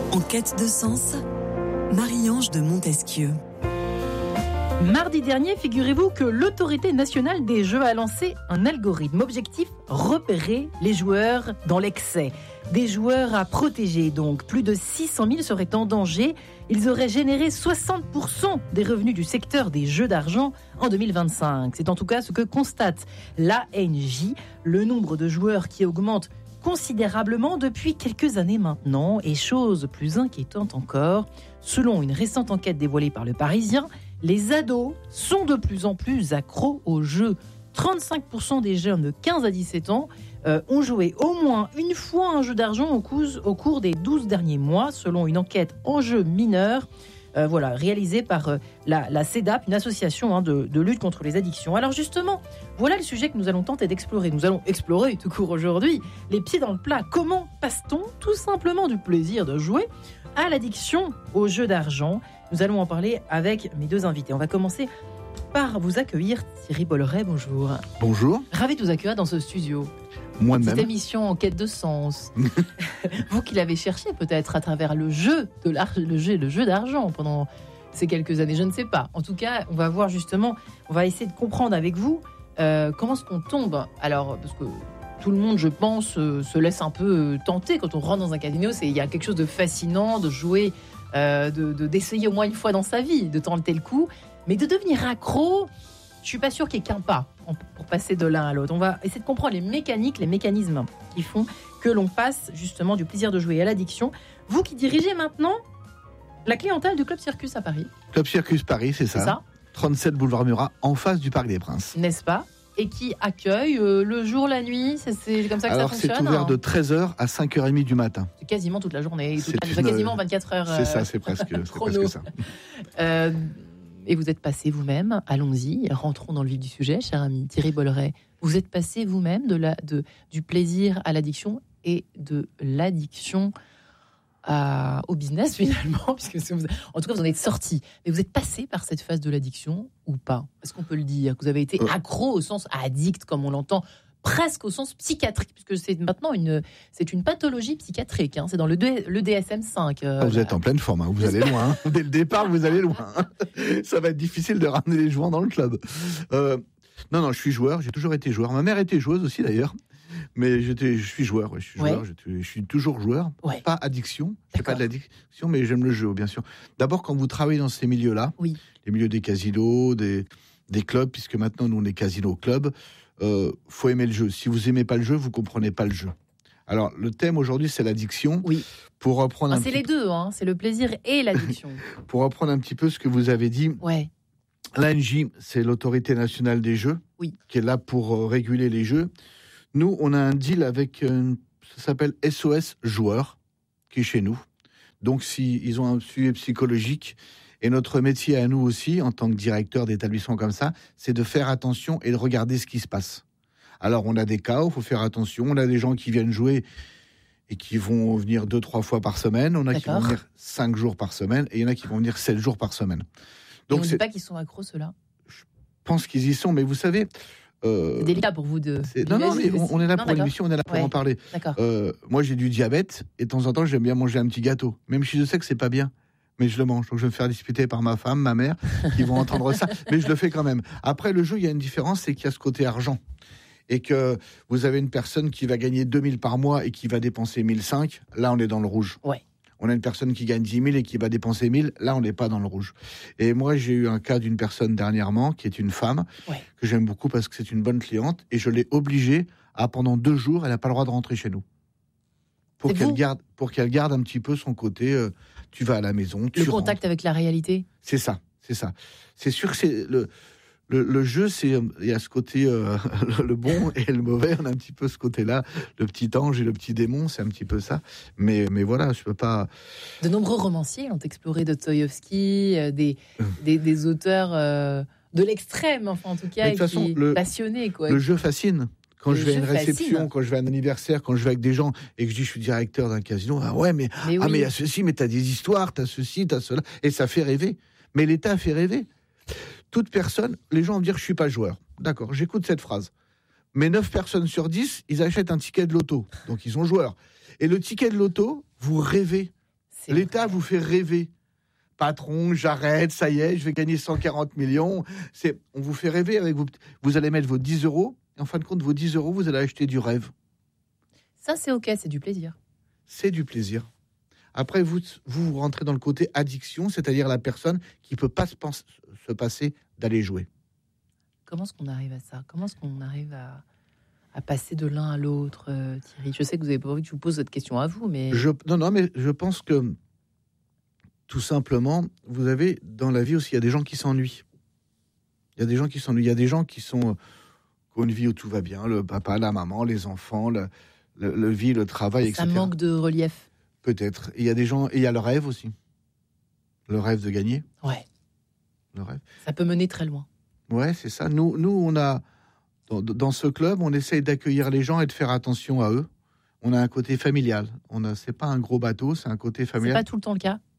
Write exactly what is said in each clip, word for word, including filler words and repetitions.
En quête de sens, Marie-Ange de Montesquieu. Mardi dernier, figurez-vous que l'Autorité nationale des jeux a lancé un algorithme. Objectif, repérer les joueurs dans l'excès. Des joueurs à protéger donc. Plus de six cent mille seraient en danger. Ils auraient généré soixante pour cent des revenus du secteur des jeux d'argent en deux mille vingt-cinq. C'est en tout cas ce que constate l'A N J. Le nombre de joueurs qui augmente considérablement depuis quelques années maintenant. Et chose plus inquiétante encore, selon une récente enquête dévoilée par Le Parisien, les ados sont de plus en plus accros aux jeux. trente-cinq pour cent des jeunes de quinze à dix-sept ans euh, ont joué au moins une fois un jeu d'argent au cours, au cours des douze derniers mois, selon une enquête enjeux mineurs euh, voilà, réalisée par euh, la, la C E D A P, une association hein, de, de lutte contre les addictions. Alors justement, voilà le sujet que nous allons tenter d'explorer. Nous allons explorer tout court aujourd'hui, les pieds dans le plat. Comment passe-t-on tout simplement du plaisir de jouer à l'addiction aux jeux d'argent? Nous allons en parler avec mes deux invités. On va commencer par vous accueillir. Thierry Bolloré, bonjour. Bonjour. Ravi de vous accueillir dans ce studio. Moi-même. Cette émission en quête de sens. Vous qui l'avez cherché peut-être à travers le jeu, de le jeu, le jeu d'argent pendant ces quelques années, je ne sais pas. En tout cas, on va voir justement, on va essayer de comprendre avec vous euh, comment est-ce qu'on tombe. Alors, parce que tout le monde, je pense, euh, se laisse un peu euh, tenter quand on rentre dans un casino. C'est, il y a quelque chose de fascinant de jouer. Euh, de, de, d'essayer au moins une fois dans sa vie, de tenter le coup, mais de devenir accro, je suis pas sûre qu'il y ait qu'un pas pour passer de l'un à l'autre. On va essayer de comprendre les mécaniques, les mécanismes qui font que l'on passe justement du plaisir de jouer à l'addiction. Vous qui dirigez maintenant la clientèle du Club Circus à Paris. Club Circus Paris, c'est ça, c'est ça trente-sept boulevard Murat, en face du Parc des Princes. N'est-ce pas? Et qui accueille euh, le jour, la nuit, c'est, c'est comme ça que Alors, ça fonctionne. Alors c'est ouvert hein. de treize heures à cinq heures trente du matin. C'est quasiment toute la journée, toute c'est la, une... quasiment vingt-quatre heures. C'est ça, c'est presque, c'est presque ça. euh, et vous êtes passé vous-même, allons-y, rentrons dans le vif du sujet, cher ami Thierry Bolloré. Vous êtes passé vous-même de la, de, du plaisir à l'addiction et de l'addiction à, au business finalement, puisque vous, en tout cas vous en êtes sorti. Mais vous êtes passé par cette phase de l'addiction ou pas? Est-ce qu'on peut le dire que vous avez été accro au sens addict comme on l'entend, presque au sens psychiatrique, puisque c'est maintenant une, c'est une pathologie psychiatrique. Hein, c'est dans le, le D S M cinq. Euh, ah, vous êtes en pleine forme, hein, vous allez loin. Hein. Dès le départ, vous allez loin. Ça va être difficile de ramener les joueurs dans le club. Euh, non, non, je suis joueur. J'ai toujours été joueur. Ma mère était joueuse aussi d'ailleurs. Mais j'étais, je suis joueur, ouais, je suis joueur, ouais. je, je suis toujours joueur, ouais. Pas addiction, je fais pas de l'addiction, mais j'aime le jeu, bien sûr. D'abord, quand vous travaillez dans ces milieux-là, oui. les milieux des casinos, des, des clubs, puisque maintenant nous on est casino club, euh, faut aimer le jeu. Si vous aimez pas le jeu, vous comprenez pas le jeu. Alors le thème aujourd'hui c'est l'addiction. Oui. Pour reprendre ah, un c'est petit les deux, hein, c'est le plaisir et l'addiction. Pour reprendre un petit peu ce que vous avez dit. Ouais. L'A N J, c'est l'autorité nationale des jeux, oui. qui est là pour euh, réguler les jeux. Nous, on a un deal avec, euh, ça s'appelle S O S Joueurs, qui est chez nous. Donc, si, ils ont un suivi psychologique. Et notre métier à nous aussi, en tant que directeur d'établissement comme ça, c'est de faire attention et de regarder ce qui se passe. Alors, on a des cas où il faut faire attention. On a des gens qui viennent jouer et qui vont venir deux, trois fois par semaine. On a D'accord. qui vont venir cinq jours par semaine. Et il y en a qui vont venir sept jours par semaine. Donc, et on ne dit pas qu'ils sont accros, ceux-là? Je pense qu'ils y sont, mais vous savez... Euh, c'est délicat pour vous de... Non, non, mais on, on est là non, pour l'émission, on est là pour ouais, en parler. Euh, moi, j'ai du diabète, et de temps en temps, j'aime bien manger un petit gâteau. Même si je sais que c'est pas bien, mais je le mange. Donc, je vais me faire disputer par ma femme, ma mère, qui vont entendre ça. Mais je le fais quand même. Après, le jeu, il y a une différence, c'est qu'il y a ce côté argent. Et que vous avez une personne qui va gagner deux mille par mois et qui va dépenser mille cinq, là, on est dans le rouge. Ouais. On a une personne qui gagne dix mille et qui va dépenser mille, là on n'est pas dans le rouge. Et moi j'ai eu un cas d'une personne dernièrement qui est une femme, ouais. que j'aime beaucoup parce que c'est une bonne cliente, et je l'ai obligée à pendant deux jours, elle n'a pas le droit de rentrer chez nous. Pour qu'elle garde, pour qu'elle garde un petit peu son côté, euh, tu vas à la maison, tu Le contact rentres. Avec la réalité. C'est ça, c'est ça. C'est sûr que c'est... Le, Le, le jeu, c'est il y a ce côté euh, le bon et le mauvais. On a un petit peu ce côté-là, le petit ange et le petit démon, c'est un petit peu ça. Mais mais voilà, je peux pas. De nombreux romanciers ont exploré Dostoïevski, euh, des, des des auteurs euh, de l'extrême, enfin en tout cas, qui façon, le, passionnés quoi. Le jeu fascine. Quand le je vais à une réception, fascine. Quand je vais à un anniversaire, quand je vais avec des gens et que je dis je suis directeur d'un casino, ah ouais mais, mais ah oui. mais il y a ceci, mais t'as des histoires, t'as ceci, t'as cela, et ça fait rêver. Mais l'État fait rêver. Toute personne, les gens vont me dire je suis pas joueur. D'accord, j'écoute cette phrase. Mais neuf personnes sur dix, ils achètent un ticket de loto. Donc ils sont joueurs. Et le ticket de loto, vous rêvez. C'est L'État vrai. vous fait rêver. Patron, j'arrête, ça y est, je vais gagner cent quarante millions. C'est, on vous fait rêver avec vos, vous allez mettre vos dix euros. Et en fin de compte, vos dix euros, vous allez acheter du rêve. Ça, c'est OK, c'est du plaisir. C'est du plaisir. Après, vous, vous rentrez dans le côté addiction, c'est-à-dire la personne qui ne peut pas se, pense, se passer d'aller jouer. Comment est-ce qu'on arrive à ça? Comment est-ce qu'on arrive à, à passer de l'un à l'autre, euh, Thierry? Je sais que vous n'avez pas envie que je vous pose cette question à vous, mais... Je, non, non, mais je pense que, tout simplement, vous avez, dans la vie aussi, il y a des gens qui s'ennuient. Il y a des gens qui s'ennuient. Il y a des gens qui sont... qui ont une vie où tout va bien, le papa, la maman, les enfants, le, le, le vie, le travail, ça et cetera. Ça manque de relief. Peut-être. Et il y a des gens, et il y a le rêve aussi. Le rêve de gagner. Ouais. Le rêve. Ça peut mener très loin. Ouais, c'est ça. Nous, nous on a, dans, dans ce club, on essaye d'accueillir les gens et de faire attention à eux. On a un côté familial. On a, c'est pas un gros bateau, c'est un côté familial. C'est pas tout le temps le cas.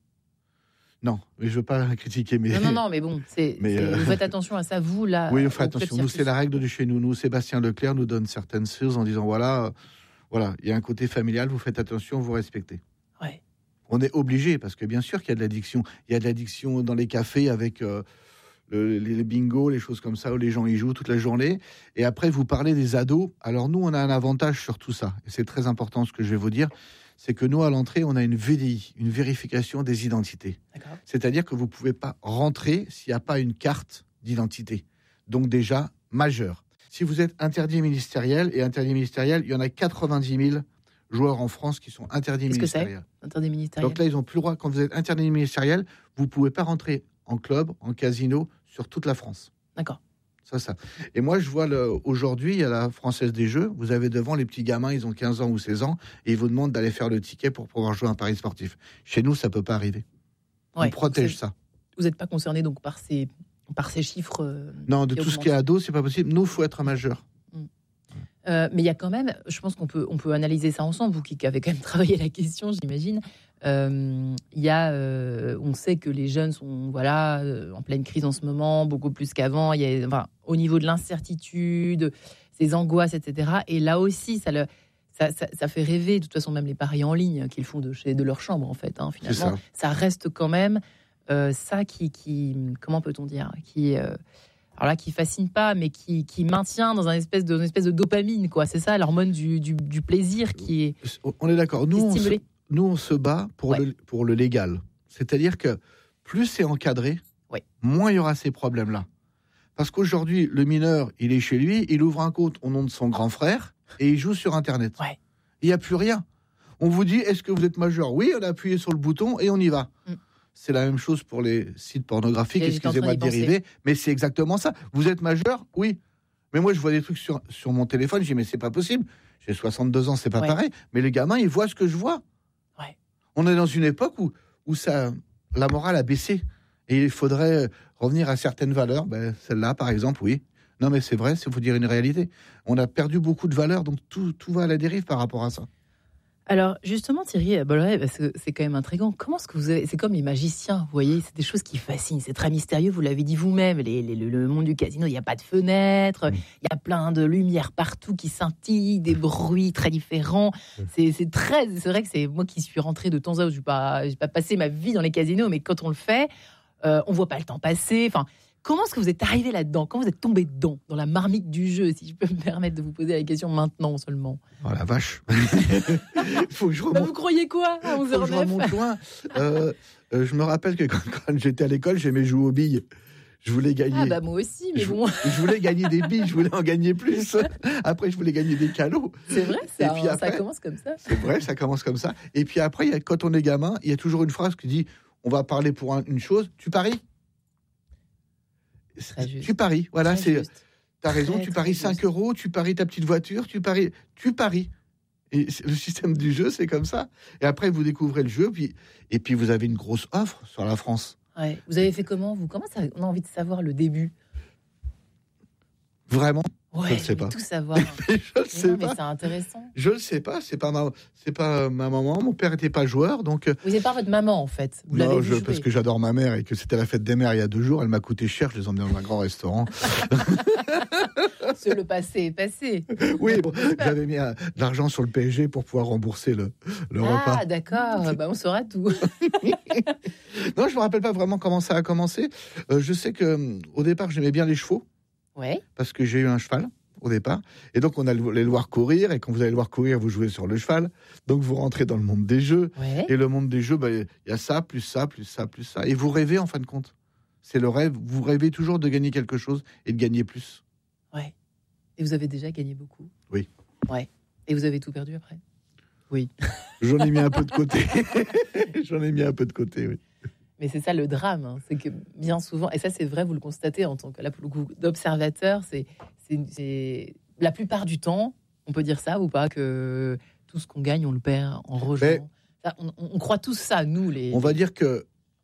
Non, mais je veux pas critiquer. Mais... Non, non, non, mais bon, c'est, mais c'est, euh... vous faites attention à ça, vous, là. Oui, on fait attention. Nous, c'est la règle de chez nous. Nous, Sébastien Leclerc nous donne certaines choses en disant, voilà, euh, voilà, il y a un côté familial, vous faites attention, vous respectez. Ouais. On est obligé, parce que bien sûr qu'il y a de l'addiction. Il y a de l'addiction dans les cafés avec euh, le, les bingos, les choses comme ça, où les gens y jouent toute la journée. Et après, vous parlez des ados. Alors nous, on a un avantage sur tout ça. Et c'est très important ce que je vais vous dire. C'est que nous, à l'entrée, on a une V D I, une vérification des identités. D'accord. C'est-à-dire que vous ne pouvez pas rentrer s'il n'y a pas une carte d'identité. Donc déjà, majeur. Si vous êtes interdit ministériel, et interdit ministériel, il y en a quatre-vingt-dix mille joueurs en France qui sont interdits Qu'est-ce ministériels. Que c'est interdit ministériel. Donc là, ils n'ont plus le droit. Quand vous êtes interdit ministériel, vous ne pouvez pas rentrer en club, en casino, sur toute la France. D'accord. Ça, ça. Et moi, je vois le, aujourd'hui, il y a la Française des Jeux. Vous avez devant les petits gamins, ils ont quinze ans ou seize ans, et ils vous demandent d'aller faire le ticket pour pouvoir jouer un pari sportif. Chez nous, ça ne peut pas arriver. Ouais, on protège vous ça. Vous n'êtes pas concerné donc par ces, par ces chiffres euh, Non, de tout augmentent. Ce qui est ado, c'est pas possible. Nous, il faut être un majeur. Mmh. Euh, mais il y a quand même, je pense qu'on peut, on peut analyser ça ensemble, vous qui avez quand même travaillé la question, j'imagine. Euh, il y a, euh, on sait que les jeunes sont voilà, euh, en pleine crise en ce moment, beaucoup plus qu'avant. Il y a, enfin, au niveau de l'incertitude, ces angoisses, et cetera. Et là aussi, ça, le, ça, ça, ça fait rêver, de toute façon, même les paris en ligne qu'ils font de, chez, de leur chambre, en fait. Hein, finalement, ça. ça reste quand même euh, ça qui, qui, comment peut-on dire, qui... Euh, alors là, qui fascine pas, mais qui, qui maintient dans un espèce de, une espèce de dopamine, quoi. C'est ça, l'hormone du, du, du plaisir qui est. On est d'accord. Nous, on se, nous, on se bat pour, ouais. le, pour le légal. C'est-à-dire que plus c'est encadré, ouais. moins il y aura ces problèmes-là. Parce qu'aujourd'hui, le mineur, il est chez lui, il ouvre un compte au nom de son grand frère et il joue sur Internet. Ouais. Il n'y a plus rien. On vous dit, est-ce que vous êtes majeur ? Oui, on a appuyé sur le bouton et on y va. Mm. C'est la même chose pour les sites pornographiques, excusez-moi de dériver, mais c'est exactement ça. Vous êtes majeur ? Oui. Mais moi, je vois des trucs sur, sur mon téléphone, je dis, mais c'est pas possible. J'ai soixante-deux ans, c'est pas ouais. pareil. Mais les gamins, ils voient ce que je vois. Ouais. On est dans une époque où, où ça, la morale a baissé. Et il faudrait revenir à certaines valeurs. Ben, celle-là, par exemple, oui. Non, mais c'est vrai, il faut dire une réalité. On a perdu beaucoup de valeurs, donc tout, tout va à la dérive par rapport à ça. Alors, justement, Thierry Bolloré, parce que c'est quand même intriguant, comment est-ce que vous avez... C'est comme les magiciens, vous voyez, c'est des choses qui fascinent, c'est très mystérieux, vous l'avez dit vous-même, les, les, le monde du casino, il n'y a pas de fenêtre, il y a plein de lumières partout qui scintillent, des bruits très différents, c'est, c'est très... C'est vrai que c'est moi qui suis rentrée de temps à autre, je n'ai pas, j'ai pas passé ma vie dans les casinos, mais quand on le fait, euh, on ne voit pas le temps passer, enfin... Comment est-ce que vous êtes arrivé là-dedans ? Quand vous êtes tombé dedans, dans la marmite du jeu, si je peux me permettre de vous poser la question maintenant seulement. Oh la vache. Faut que je remonte. Bah vous croyez quoi à onze heures neuf ? Faut que je remonte loin. Euh, euh, je me rappelle que quand, quand j'étais à l'école, j'aimais jouer aux billes. Je voulais gagner. Ah bah moi aussi, mais je, bon. Je voulais gagner des billes, je voulais en gagner plus. Après, je voulais gagner des calots. C'est vrai, ça, Et puis après, ça commence comme ça. C'est vrai, ça commence comme ça. Et puis après, il y a, quand on est gamin, il y a toujours une phrase qui dit, on va parler pour un, une chose, tu paries ? Tu paries, voilà, très c'est. Juste. T'as raison, très, tu paries cinq juste. euros, tu paries ta petite voiture, tu paries, tu paries. Et le système du jeu, c'est comme ça. Et après, vous découvrez le jeu, puis et puis vous avez une grosse offre sur la France. Ouais. Vous avez fait comment vous ? Comment ça ? On a envie de savoir le début. Vraiment, Ouais, je ne sais pas. Tout savoir. Mais je ne sais non, pas. Mais c'est intéressant. Je ne sais pas. C'est pas ma, c'est pas ma maman. Mon père n'était pas joueur, donc. Vous n'êtes pas votre maman en fait. Vous non, l'avez je, vu parce jouer. que j'adore ma mère et que c'était la fête des mères il y a deux jours. Elle m'a coûté cher. Je les ai emmenés dans un grand restaurant. Le passé est passé. Oui, bon, j'avais mis euh, de l'argent sur le P S G pour pouvoir rembourser le, le ah, repas. Ah, d'accord. Bah, on saura tout. Non, je me rappelle pas vraiment comment ça a commencé. Euh, je sais que euh, au départ, j'aimais bien les chevaux. Ouais. Parce que j'ai eu un cheval au départ. Et donc, on allait le voir courir. Et quand vous allez le voir courir, vous jouez sur le cheval. Donc, vous rentrez dans le monde des jeux. Ouais. Et le monde des jeux, bah, il y a ça, plus ça, plus ça, plus ça. Et vous rêvez, en fin de compte. C'est le rêve. Vous rêvez toujours de gagner quelque chose et de gagner plus. Ouais. Et vous avez déjà gagné beaucoup. Oui. Ouais. Et vous avez tout perdu après. Oui. J'en ai mis un peu de côté. J'en ai mis un peu de côté, oui. Mais c'est ça le drame, hein. C'est que bien souvent, et ça c'est vrai, vous le constatez en tant que là, pour le coup, d'observateur, c'est, c'est, c'est la plupart du temps, on peut dire ça ou pas, que tout ce qu'on gagne, on le perd en rejouant. Mais, ça, on, on croit tous ça, nous les. On va dire que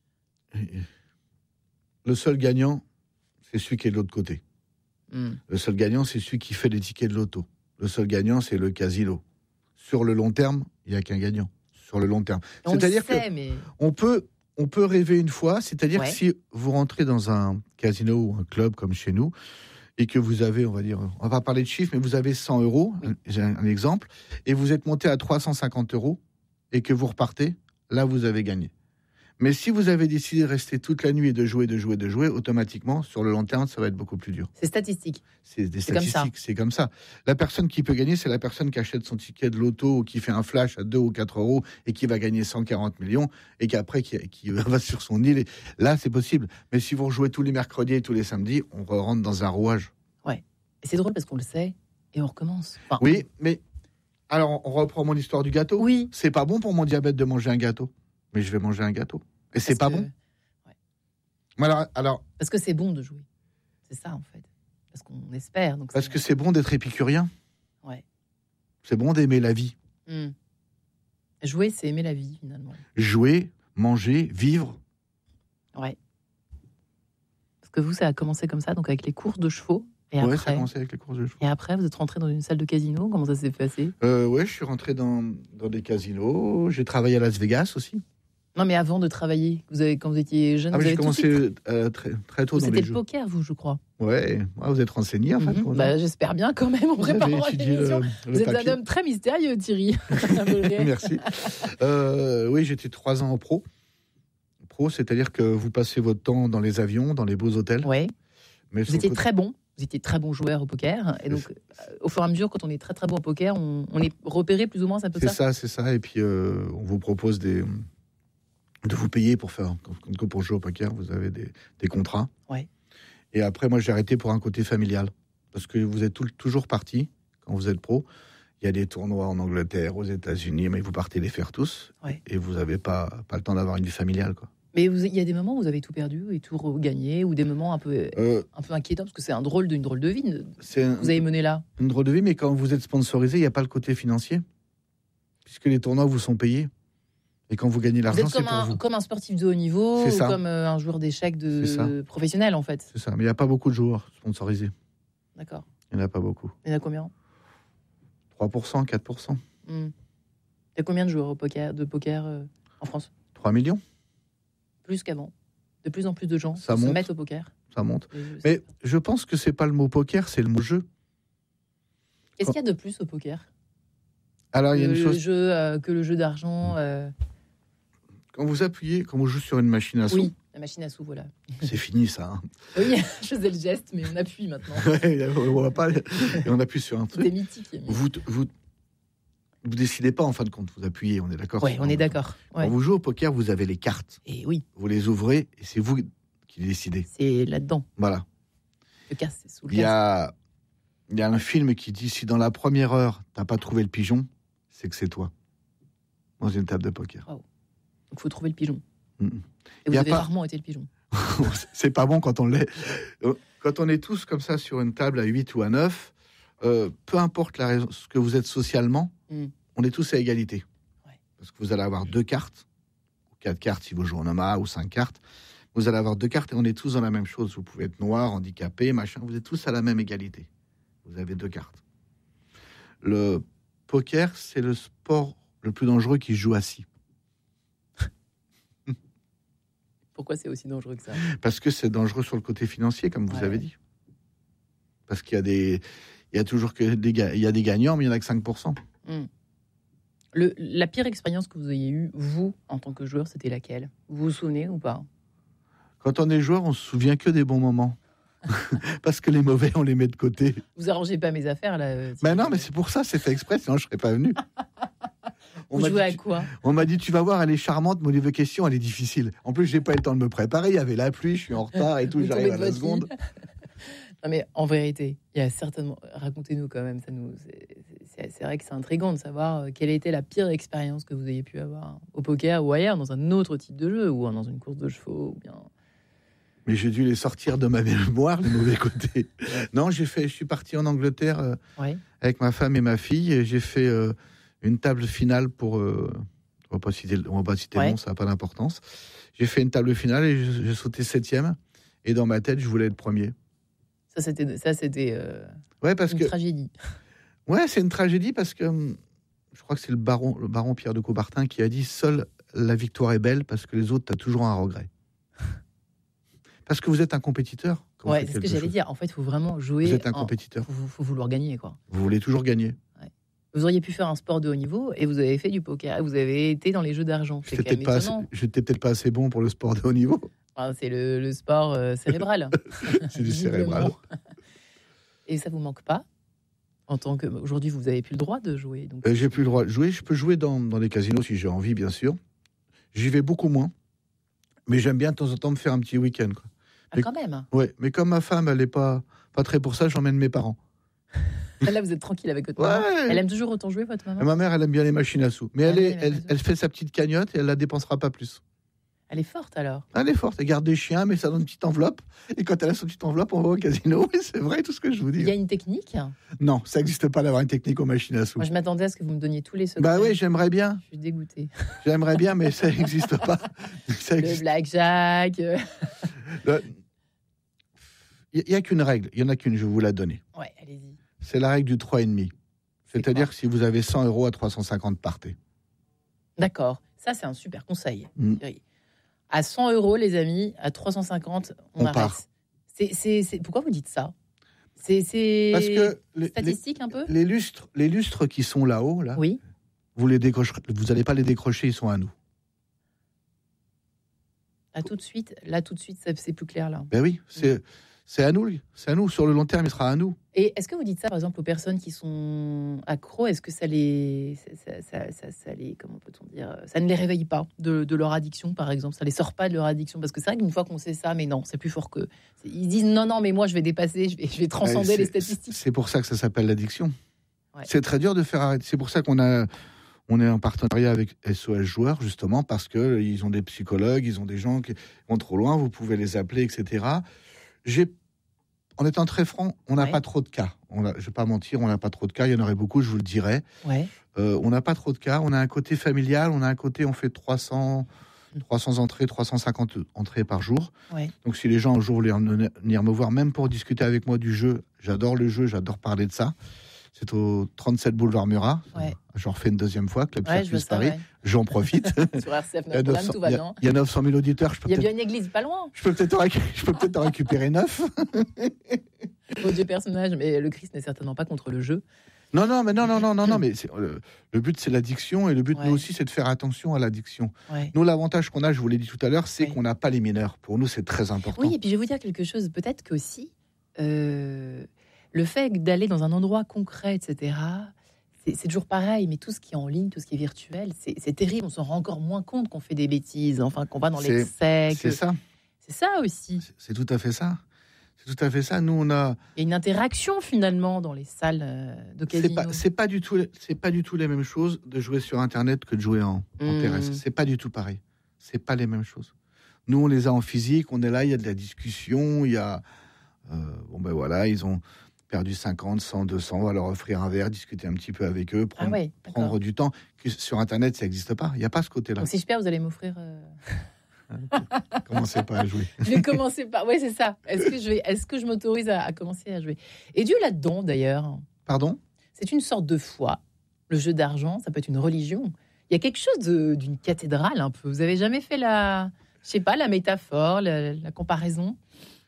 le seul gagnant, c'est celui qui est de l'autre côté. Mm. Le seul gagnant, c'est celui qui fait les tickets de loto. Le seul gagnant, c'est le casino. Sur le long terme, il n'y a qu'un gagnant. Sur le long terme. On C'est-à-dire le sait, que mais... on peut, on peut rêver une fois. C'est-à-dire ouais. que si vous rentrez dans un casino ou un club comme chez nous et que vous avez, on va dire, on va parler de chiffres, mais vous avez cent euros, oui. J'ai un, un exemple, et vous êtes monté à trois cent cinquante euros et que vous repartez, là, vous avez gagné. Mais si vous avez décidé de rester toute la nuit et de jouer, de jouer, de jouer, automatiquement, sur le long terme, ça va être beaucoup plus dur. C'est statistique. C'est des c'est statistiques, comme c'est comme ça. La personne qui peut gagner, c'est la personne qui achète son ticket de loto ou qui fait un flash à deux ou quatre euros et qui va gagner cent quarante millions et qu'après, qui, qui va sur son île. Et là, c'est possible. Mais si vous rejouez tous les mercredis et tous les samedis, on rentre dans un rouage. Ouais. Et c'est drôle parce qu'on le sait et on recommence. Enfin, oui, mais alors, on reprend mon histoire du gâteau. Oui. C'est pas bon pour mon diabète de manger un gâteau. Mais je vais manger un gâteau. Et c'est pas que... bon. Ouais. Alors, alors, parce que c'est bon de jouer. C'est ça, en fait. Parce qu'on espère. Donc parce c'est... que c'est bon d'être épicurien. Ouais. C'est bon d'aimer la vie. Mmh. Jouer, c'est aimer la vie, finalement. Jouer, manger, vivre. Ouais. Parce que vous, ça a commencé comme ça, donc avec les courses de chevaux. Et ouais, après... ça a commencé avec les courses de chevaux. Et après, vous êtes rentré dans une salle de casino. Comment ça s'est passé ? euh, Ouais, je suis rentré dans, dans des casinos. J'ai travaillé à Las Vegas aussi. Non, mais avant de travailler, vous avez, quand vous étiez jeune, ah, vous j'ai avez commencé tout euh, très, très tôt vous dans c'était les le jeux. poker, vous, je crois. Ouais, ouais vous êtes renseigné, en fait. Mm-hmm. Bah, j'espère bien quand même en préparant l'émission. Le, vous êtes papier. Un homme très mystérieux, Thierry. Merci. Euh, oui, j'étais trois ans en pro. Pro, c'est-à-dire que vous passez votre temps dans les avions, dans les beaux hôtels. Ouais. Mais vous étiez côté... très bon. Vous étiez très bon joueur au poker. Et donc, euh, au fur et à mesure, quand on est très très bon au poker, on, on est repéré plus ou moins, c'est un peu c'est ça. C'est ça, c'est ça. Et puis, euh, on vous propose des... de vous payer pour faire... Quand pour jouer au poker, vous avez des, des contrats. Ouais. Et après, moi, j'ai arrêté pour un côté familial. Parce que vous êtes tout, toujours parti, quand vous êtes pro. Il y a des tournois en Angleterre, aux États-Unis, mais vous partez les faire tous. Ouais. Et vous n'avez pas, pas le temps d'avoir une vie familiale, quoi. Mais il y a des moments où vous avez tout perdu et tout regagné, ou des moments un peu, euh, un peu inquiétants, parce que c'est un drôle de, une drôle de vie que un, vous avez mené là. Une drôle de vie, mais quand vous êtes sponsorisé, il n'y a pas le côté financier, puisque les tournois vous sont payés. Et quand vous gagnez l'argent, c'est pour un, vous. Comme un sportif de haut niveau, ou comme euh, un joueur d'échecs de professionnel, en fait. C'est ça, mais il n'y a pas beaucoup de joueurs sponsorisés. D'accord. Il n'y en a pas beaucoup. Il y en a combien ? trois pour cent, quatre pour cent. Mmh. Il y a combien de joueurs au poker, de poker euh, en France ? trois millions. Plus qu'avant. De plus en plus de gens ça se monte. mettent au poker. Ça monte. Mais je pense que c'est pas le mot poker, c'est le mot jeu. Qu'est-ce qu'il y a de plus au poker ? Alors, il y a une le chose... jeu, euh, que le jeu d'argent. Euh... Quand vous appuyez, quand on joue sur une machine à sous. Oui, la machine à sous, voilà. C'est fini, ça. Hein. Oui, je faisais le geste, mais on appuie maintenant. on va pas. Et on appuie sur un truc. C'est mythique. Vous, vous, vous décidez pas en fin de compte. Vous appuyez, on est d'accord. Oui, on est d'accord. Quand ouais. vous jouez au poker, vous avez les cartes. Et oui. Vous les ouvrez et c'est vous qui les décidez. C'est là-dedans. Voilà. Le casse, c'est sous le il y a, il y a un film qui dit si dans la première heure t'as pas trouvé le pigeon, c'est que c'est toi. Dans une table de poker. Wow. Donc faut trouver le pigeon. Mm-hmm. Et vous avez pas... rarement été le pigeon. C'est pas bon quand on l'est. Quand on est tous comme ça sur une table à huit ou à neuf, euh, peu importe la raison, ce que vous êtes socialement, mm. on est tous à égalité. Ouais. Parce que vous allez avoir deux cartes, ou quatre cartes si vous jouez en Omaha, ou cinq cartes. Vous allez avoir deux cartes et on est tous dans la même chose. Vous pouvez être noir, handicapé, machin. Vous êtes tous à la même égalité. Vous avez deux cartes. Le poker, c'est le sport le plus dangereux qui se joue assis. Pourquoi c'est aussi dangereux que ça? Parce que c'est dangereux sur le côté financier, comme vous Ouais. avez dit. Parce qu'il y a des, il y a toujours que des, ga- il y a des gagnants, mais il y en a que cinq pour cent. Mm. Le, la pire expérience que vous ayez eue, vous, en tant que joueur, c'était laquelle? Vous vous souvenez ou pas? Quand on est joueur, on se souvient que des bons moments. Parce que les mauvais, on les met de côté. Vous arrangez pas mes affaires, là. euh, Mais Thierry. non, mais c'est pour ça, c'est fait exprès, sinon je serais pas venu. On Vous m'a jouez à dit, quoi? on m'a dit, tu vas voir, elle est charmante, mais au niveau question, elle est difficile. En plus, j'ai pas eu le temps de me préparer. Il y avait la pluie, je suis en retard et tout, Vous j'arrive tombez à de la votre seconde. fille. Non, mais en vérité, il y a certainement. Racontez-nous quand même, ça nous. C'est, c'est- c'est vrai que c'est intriguant de savoir euh, quelle a été la pire expérience que vous ayez pu avoir au poker ou ailleurs, dans un autre type de jeu, ou dans une course de chevaux, ou bien. Mais j'ai dû les sortir de ma mémoire, les mauvais côtés. Non, j'ai fait, je suis parti en Angleterre euh, Ouais. avec ma femme et ma fille, et j'ai fait euh, une table finale pour. Euh, on va pas citer, on va pas citer Ouais. le nom, ça n'a pas d'importance. J'ai fait une table finale et j'ai j'ai sauté septième. Et dans ma tête, je voulais être premier. Ça, c'était, ça, c'était euh, Ouais, parce une que tragédie. ouais, c'est une tragédie parce que hum, je crois que c'est le baron, le baron Pierre de Coubertin qui a dit seule la victoire est belle parce que les autres, t'as toujours un regret. Parce que vous êtes un compétiteur. quand vous Ouais, faites c'est ce que quelque j'allais chose. dire. En fait, il faut vraiment jouer. Vous êtes un en- compétiteur. faut, faut vouloir gagner, quoi. Vous voulez toujours gagner. Vous auriez pu faire un sport de haut niveau et vous avez fait du poker. Vous avez été dans les jeux d'argent. C'est J'étais quand même peut-être pas, assez- étonnant. j'étais peut-être pas assez bon pour le sport de haut niveau. Enfin, c'est le, le sport euh, cérébral. C'est du Visiblement. cérébral. Et ça vous manque pas en tant que aujourd'hui vous avez plus le droit de jouer. Donc Euh, j'ai plus le droit de jouer. Je peux jouer dans, dans les casinos si j'ai envie, bien sûr. J'y vais beaucoup moins. Mais j'aime bien de temps en temps me faire un petit week-end. Quoi. ah, quand même. Ouais, mais comme ma femme, elle est pas, pas très pour ça, j'emmène mes parents. Là vous êtes tranquille avec votre Ouais. maman. Elle aime toujours autant jouer votre maman. Et ma mère, elle aime bien les machines à sous. Mais Elle elle, aime est, les elle, machines à elle fait sa petite cagnotte et elle la dépensera pas plus. Elle est forte alors. Elle est forte, elle garde des chiens, mais ça dans une petite enveloppe. Et quand elle a son petite enveloppe, on va au casino. Et c'est vrai tout ce que je vous dis. Il y a une technique. Non, ça n'existe pas d'avoir une technique aux machines à sous. Moi je m'attendais à ce que vous me donniez tous les secrets. Bah oui, j'aimerais bien. Je suis dégoûtée. J'aimerais bien, mais ça n'existe pas. Ça Le existe. blackjack. euh, Le- Il n'y a qu'une règle, il n'y en a qu'une, je vais vous la donner. Ouais, allez-y. C'est la règle du trois virgule cinq. C'est C'est-à-dire quoi que si vous avez cent euros à trois cent cinquante, partez. D'accord. Ça c'est un super conseil. Mm. Thierry. À cent euros les amis, à trois cent cinquante on, On arrête. part. C'est, c'est, c'est... Pourquoi vous dites ça? C'est, c'est... Parce que les, les, statistique un peu. les lustres, les lustres qui sont là-haut, là, Oui. vous les décrocherez, vous n'allez pas les décrocher, ils sont à nous. Là tout de suite, là tout de suite, ça- c'est plus clair là. Ben oui, c'est, c'est à nous, c'est à nous. Sur le long terme, il sera à nous. Et est-ce que vous dites ça par exemple aux personnes qui sont accros? Est-ce que ça les, ça, ça, ça, ça les, comment peut-on dire, ça ne les réveille pas de, de leur addiction par exemple? Ça les sort pas de leur addiction? Parce que c'est vrai qu'une fois qu'on sait ça, mais non, c'est plus fort que. Ils disent non, non, mais moi je vais dépasser, je vais, je vais transcender Ouais, les c'est- statistiques. C'est pour ça que ça s'appelle l'addiction. Ouais. C'est très dur de faire arrêter. C'est pour ça qu'on a, on est en partenariat avec S O S Joueurs, justement, parce que ils ont des psychologues, ils ont des gens qui vont trop loin, vous pouvez les appeler, et cetera. J'ai, en étant très franc, on n'a Ouais. pas trop de cas. On a, je ne vais pas mentir, on n'a pas trop de cas. Il y en aurait beaucoup, je vous le dirais. Ouais. Euh, on n'a pas trop de cas. On a un côté familial, on a un côté, on fait trois cents, trois cents entrées, trois cent cinquante entrées par jour. Ouais. Donc si les gens un jour voulaient venir me voir, même pour discuter avec moi du jeu, j'adore le jeu, j'adore parler de ça. C'est au trente-sept boulevard Murat. Ouais. J'en refais une deuxième fois, Club Ouais, je vois Circus ça. Paris. Ouais. J'en profite. Sur R C F Il y a Notre-Dame, neuf cents tout va il y a- bien. il y a neuf cent mille auditeurs. Je peux Il y a bien peut-être une église pas loin. je peux peut-être en, récu- je peux peut-être en récupérer neuf. Mon Dieu personnage, mais le Christ n'est certainement pas contre le jeu. Non, non, mais non, non, non, non, non, mais c'est- le, le but c'est l'addiction et le but Ouais. nous aussi c'est de faire attention à l'addiction. Ouais. Nous, l'avantage qu'on a, je vous l'ai dit tout à l'heure, c'est Ouais. qu'on n'a pas les mineurs. Pour nous, c'est très important. Oui, et puis je vais vous dire quelque chose. Peut-être qu'aussi, euh, le fait d'aller dans un endroit concret, et cetera, c'est, c'est toujours pareil. Mais tout ce qui est en ligne, tout ce qui est virtuel, c'est, c'est terrible. On s'en rend encore moins compte qu'on fait des bêtises, enfin qu'on va dans C'est- l'excès. C'est que- ça, C'est ça aussi. c'est- c'est tout à fait ça. C'est tout à fait ça. Nous, on a. Il y a une interaction finalement dans les salles euh, de C'est casino. pas, c'est pas du tout, c'est pas du tout les mêmes choses de jouer sur Internet que de jouer en, en Mmh. terrestre. C'est pas du tout pareil. C'est pas les mêmes choses. Nous, on les a en physique, on est là, il y a de la discussion, il y a, euh, bon ben voilà, ils ont perdu cinquante, cent, deux cents, on va leur offrir un verre, discuter un petit peu avec eux, Ah prendre, ouais, d'accord. prendre du temps. Que sur Internet, ça n'existe pas. Il n'y a pas ce côté-là. Donc si je perds, vous allez m'offrir. euh, Commencez pas à jouer. Je vais commencer par... Oui, c'est ça. Est-ce que je, vais... Est-ce que je m'autorise à, à commencer à jouer? Et Dieu là-dedans, d'ailleurs. Pardon? C'est une sorte de foi. Le jeu d'argent, ça peut être une religion. Il y a quelque chose de, d'une cathédrale, un peu. Vous avez jamais fait la... Je sais pas, la métaphore, la, la comparaison?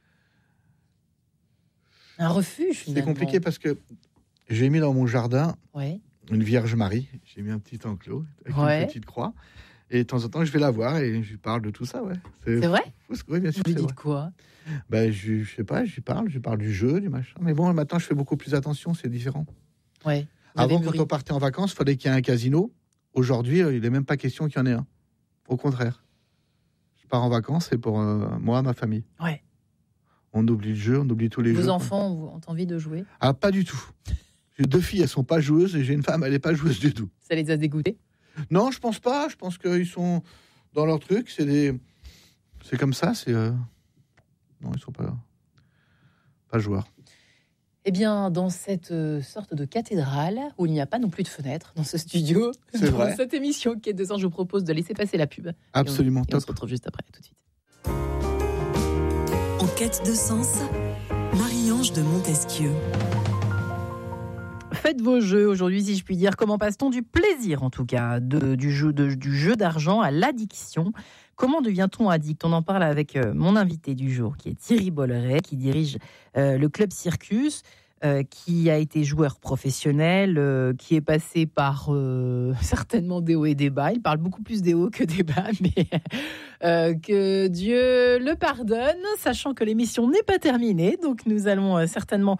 Un refuge, finalement. C'est compliqué parce que j'ai mis dans mon jardin ouais. une Vierge Marie. J'ai mis un petit enclos avec ouais. une petite croix. Et de temps en temps, je vais la voir et je lui parle de tout ça. Ouais. C'est, c'est vrai? Oui, bien sûr. Vous lui c'est dites vrai. quoi? Ben, je, je sais pas, je lui parle. Je lui parle du jeu, du machin. Mais bon, maintenant, je fais beaucoup plus attention. C'est différent. Ouais. Avant, quand on partait en vacances, il fallait qu'il y ait un casino. Aujourd'hui, il n'est même pas question qu'il y en ait un. Au contraire. Je pars en vacances, c'est pour euh, moi, ma famille. Ouais. On oublie le jeu, on oublie tous les Vos jeux. Vos enfants ont envie de jouer? Ah, pas du tout. J'ai deux filles, elles sont pas joueuses, et j'ai une femme, elle n'est pas joueuse du tout. Ça les a dégoûtés? Non, je pense pas. Je pense qu'ils sont dans leur truc. C'est des, c'est comme ça. C'est euh... non, ils sont pas pas joueurs. Eh bien, dans cette sorte de cathédrale où il n'y a pas non plus de fenêtre dans ce studio, c'est dans vrai. cette émission Quête de sens, je vous propose de laisser passer la pub. Absolument, et on, et on se retrouve juste après, tout de suite. En quête de sens, Marie-Ange de Montesquieu. Faites vos jeux aujourd'hui, si je puis dire. Comment passe-t-on du plaisir, en tout cas, de, du, jeu, de, du jeu d'argent à l'addiction? Comment devient-on addict? On en parle avec euh, mon invité du jour, qui est Thierry Bolloré, qui dirige euh, le Club Circus, euh, qui a été joueur professionnel, euh, qui est passé par euh, certainement des hauts et des bas. Il parle beaucoup plus des hauts que des bas, mais euh, que Dieu le pardonne, sachant que l'émission n'est pas terminée. Donc nous allons euh, certainement...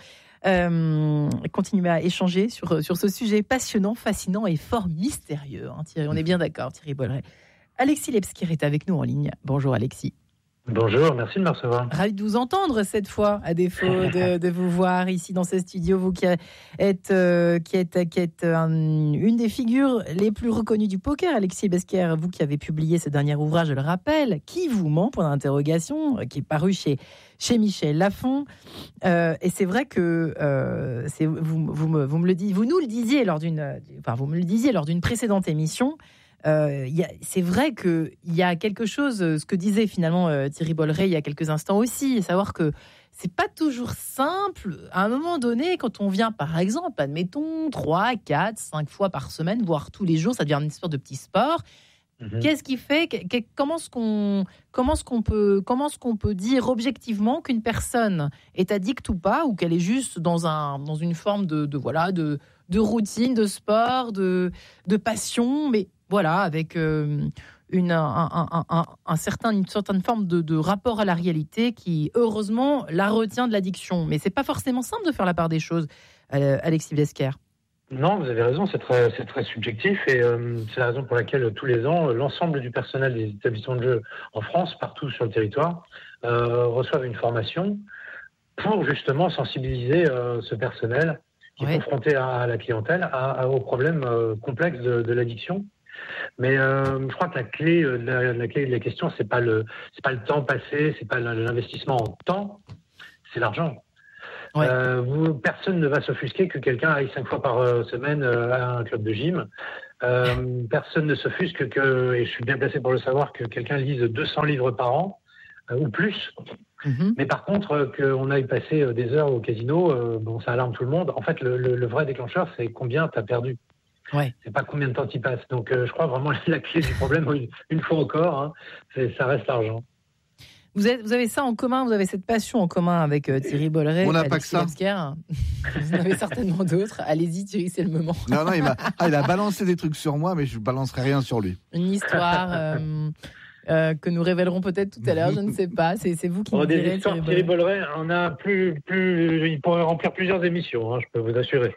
Euh, continuer à échanger sur, sur ce sujet passionnant, fascinant et fort mystérieux. Hein, Thierry, on est bien d'accord, Thierry Bolloré. Alexis Lebsker est avec nous en ligne. Bonjour Alexis. Bonjour, merci de me recevoir. Ravi de vous entendre cette fois, à défaut de, de vous voir ici dans ce studio. Vous qui êtes, euh, qui êtes, qui êtes un, une des figures les plus reconnues du poker, Alexis Lebsker, vous qui avez publié ce dernier ouvrage, je le rappelle, Qui vous ment, point d'interrogation, qui est paru chez, chez Michel Lafon. Euh, et c'est vrai que euh, c'est, vous, vous, me, vous, me le dites, vous nous le disiez lors d'une, enfin, vous me le disiez lors d'une précédente émission. Euh, y a, c'est vrai qu'il y a quelque chose, ce que disait finalement euh, Thierry Bolloré il y a quelques instants aussi, savoir que c'est pas toujours simple. À un moment donné, quand on vient, par exemple, admettons, trois, quatre, cinq fois par semaine, voire tous les jours, ça devient une sorte de petit sport. Mmh. Qu'est-ce qui fait que, que, comment, est-ce qu'on, comment, est-ce qu'on peut, comment est-ce qu'on peut dire objectivement qu'une personne est addicte ou pas, ou qu'elle est juste dans, un, dans une forme de, de, voilà, de, de routine, de sport, de, de passion, mais voilà, avec euh, une, un, un, un, un certain, une certaine forme de, de rapport à la réalité qui, heureusement, la retient de l'addiction. Mais c'est pas forcément simple de faire la part des choses, euh, Alexis Lebsker. Non, vous avez raison, c'est très, c'est très subjectif et euh, c'est la raison pour laquelle tous les ans, l'ensemble du personnel des établissements de jeu en France, partout sur le territoire, euh, reçoivent une formation pour justement sensibiliser euh, ce personnel qui ouais. est confronté à la clientèle, à, à, aux problèmes euh, complexes de, de l'addiction. Mais euh, je crois que la clé, la, la clé de la question, c'est pas le, c'est pas le temps passé, c'est pas l'investissement en temps, c'est l'argent. Ouais. Euh, vous, personne ne va s'offusquer que quelqu'un aille cinq fois par euh, semaine euh, à un club de gym. Euh, personne ne s'offusque que, et je suis bien placé pour le savoir, que quelqu'un lise deux cents livres par an euh, ou plus. Mm-hmm. Mais par contre, euh, qu'on aille passer euh, des heures au casino, euh, bon, ça alarme tout le monde. En fait, le, le, le vrai déclencheur, c'est combien tu as perdu. Ouais. C'est pas combien de temps tu passes. Donc, euh, je crois vraiment la clé du problème, une, une fois encore, hein, c'est, ça reste l'argent. Vous, êtes, vous avez ça en commun, vous avez cette passion en commun avec euh, Thierry Bolloré. On n'a pas que ça. Lebsker. Vous en avez certainement d'autres. Allez-y, Thierry, c'est le moment. Non, non, il, m'a, ah, il a balancé des trucs sur moi, mais je ne balancerai rien sur lui. Une histoire euh, euh, que nous révélerons peut-être tout à l'heure, je ne sais pas. C'est, c'est vous qui oh, nous des direz. Histoires, Thierry Bolloré, on a plus, plus, il pourrait remplir plusieurs émissions, hein, je peux vous assurer.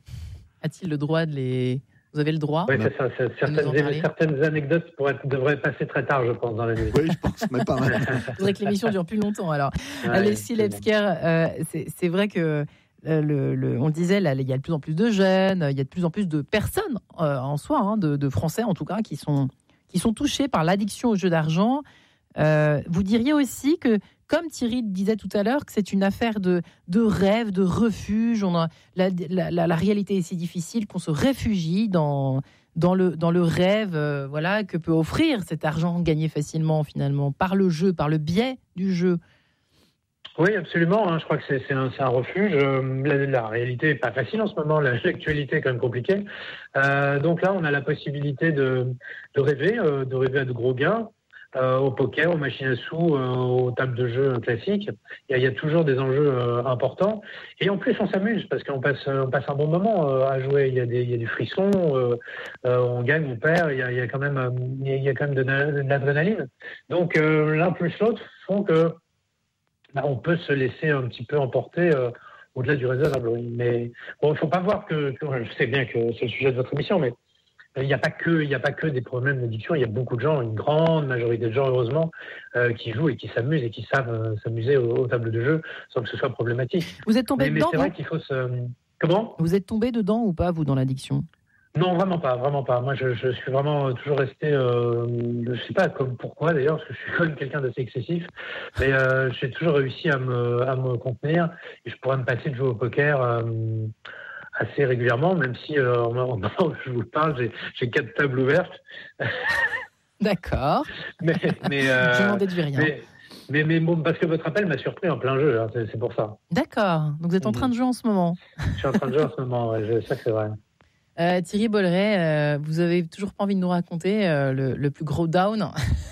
A-t-il le droit de les... Vous avez le droit? Oui, c'est ça. C'est, certaines, certaines anecdotes pourraient, devraient passer très tard, je pense, dans la nuit. Oui, je pense, mais pas mal. Il faudrait que l'émission dure plus longtemps, alors. Ouais, Alexis Lebsker, euh, c'est, c'est vrai que, euh, le, le, on le disait, là, il y a de plus en plus de jeunes, il y a de plus en plus de personnes, euh, en soi, hein, de, de Français en tout cas, qui sont, qui sont touchés par l'addiction au jeu d'argent. Euh, vous diriez aussi que, comme Thierry disait tout à l'heure, que c'est une affaire de, de rêve, de refuge. On a, la, la, la, la réalité est si difficile qu'on se réfugie dans, dans le, dans le rêve euh, voilà, que peut offrir cet argent gagné facilement, finalement, par le jeu, par le biais du jeu. Oui, absolument. Hein. Je crois que c'est, c'est, un, c'est un refuge. Euh, la, la réalité n'est pas facile en ce moment. La, l'actualité est quand même compliquée. Euh, donc là, on a la possibilité de, de rêver, euh, de rêver à de gros gains. Euh, au poker, aux machines à sous, euh, aux tables de jeu classiques. Il y a, il y a toujours des enjeux euh, importants. Et en plus, on s'amuse parce qu'on passe, on passe un bon moment euh, à jouer. Il y a des, il y a du frisson, euh, euh, on gagne, on perd. Il y a, il y a quand même, euh, il y a quand même de, de l'adrénaline. Donc euh, l'un plus l'autre font que bah, on peut se laisser un petit peu emporter euh, au-delà du raisonnable. Mais bon, il ne faut pas voir que, que, je sais bien que c'est le sujet de votre émission, mais il n'y a pas que, il n'y a pas que des problèmes d'addiction. Il y a beaucoup de gens, une grande majorité de gens, heureusement, euh, qui jouent et qui s'amusent et qui savent euh, s'amuser aux, aux tables de jeu sans que ce soit problématique. Vous êtes tombé mais, dedans mais c'est vrai qu'il faut se. Comment ? Vous êtes tombé dedans ou pas, vous, dans l'addiction ? Non, vraiment pas, vraiment pas. Moi, je, je suis vraiment toujours resté, euh, je sais pas comme pourquoi d'ailleurs, parce que je suis quand même quelqu'un d'assez excessif, mais euh, j'ai toujours réussi à me, à me contenir et je pourrais me passer de jouer au poker euh, assez régulièrement, même si euh, au moment où je vous parle, j'ai, j'ai quatre tables ouvertes. D'accord. mais, mais, euh, je n'en déduis rien. Mais, mais, mais bon, parce que votre appel m'a surpris en plein jeu, hein, c'est, c'est pour ça. D'accord. Donc vous êtes en train de jouer en ce moment. Je suis en train de jouer en ce moment, ouais, je sais que c'est vrai. Euh, Thierry Bolloré, euh, vous avez toujours pas envie de nous raconter euh, le, le plus gros down.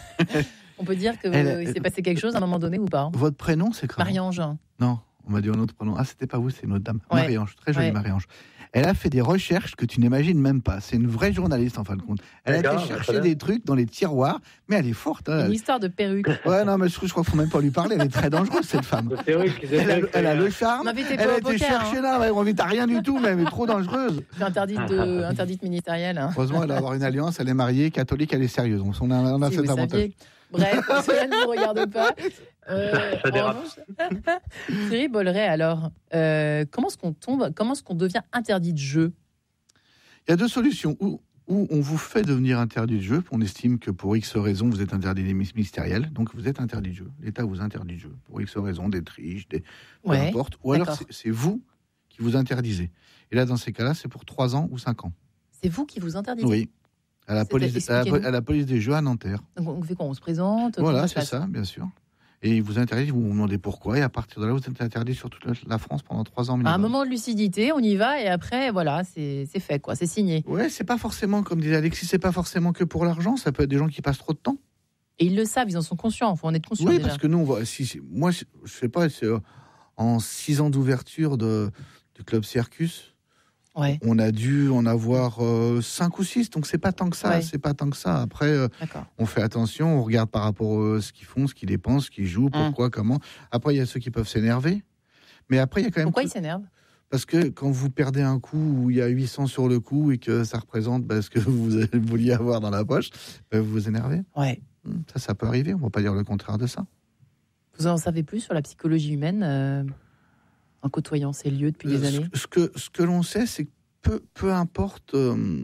On peut dire qu'il s'est passé quelque chose à un moment donné ou pas ? Votre prénom, c'est quoi ? Marie-Ange. Non, on m'a dit un autre prénom. Ah, c'était pas vous, c'est une autre dame. Ouais. Marie-Ange, très jolie ouais. Marie-Ange. Elle a fait des recherches que tu n'imagines même pas. C'est une vraie journaliste en fin de compte. Elle a été chercher des trucs dans les tiroirs, mais elle est forte. Hein. Une histoire de perruque. Ouais, non, mais je, je crois qu'il faut même pas lui parler. Elle est très dangereuse, cette femme. De perruque, de elle, a, elle a le charme. Elle a été cherchée hein. là. On vit à rien du tout, mais elle est trop dangereuse. C'est interdite, de, interdite ministérielle. Hein. Heureusement, elle va avoir une alliance. Elle est mariée, catholique, elle est sérieuse. Donc, on a, on a si cet avantage. Saviez. Bref, cela ne vous regarde pas. Euh, ça, ça dérape. Thierry Bolloré, alors, euh, comment est-ce qu'on tombe, comment est-ce qu'on devient interdit de jeu ? Il y a deux solutions. Ou, ou on vous fait devenir interdit de jeu. On estime que pour X raisons, vous êtes interdit des ministériels. Donc, vous êtes interdit de jeu. L'État vous interdit de jeu. Pour X raisons, des triches, des... peu ouais, importe. Ou alors, c'est, c'est vous qui vous interdisez. Et là, dans ces cas-là, c'est pour trois ans ou cinq ans. C'est vous qui vous interdisez ? Oui. À la, police, à, la, à la police des jeux à Nanterre. Donc, on fait quoi ? On se présente ? Voilà, c'est ça, bien sûr. Et ils vous interdisent, vous vous demandez pourquoi, et à partir de là, vous êtes interdit sur toute la France pendant trois ans minimum. À un moment de lucidité, on y va, et après, voilà, c'est, c'est fait, quoi, c'est signé. Ouais, c'est pas forcément, comme disait Alexis, c'est pas forcément que pour l'argent, ça peut être des gens qui passent trop de temps. Et ils le savent, ils en sont conscients, il faut en être conscient. Oui, déjà. parce que nous, on voit, si, si, moi, je, je sais pas, c'est, euh, en six ans d'ouverture de, du Club Circus, ouais. on a dû en avoir euh, cinq ou six, donc c'est pas tant que ça, ouais. c'est pas tant que ça. Après, euh, on fait attention, on regarde par rapport à ce qu'ils font, ce qu'ils dépensent, ce qu'ils jouent, pourquoi, hum. comment. Après, il y a ceux qui peuvent s'énerver, mais après, il y a quand même... Pourquoi tout... ils s'énervent ? Parce que quand vous perdez un coup où il y a huit cents sur le coup et que ça représente bah, ce que vous vouliez avoir dans la poche, bah, vous vous énervez. Ouais. Ça, ça peut arriver, on ne va pas dire le contraire de ça. Vous en savez plus sur la psychologie humaine euh, en côtoyant ces lieux depuis des années ? Ce que, ce que l'on sait, c'est que peu, peu importe euh,